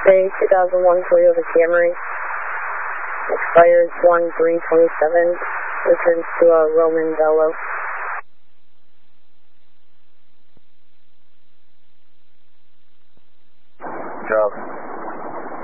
A 2001 Toyota Camry. Expires 1/3/27. Returns to a Roman Velo. Job.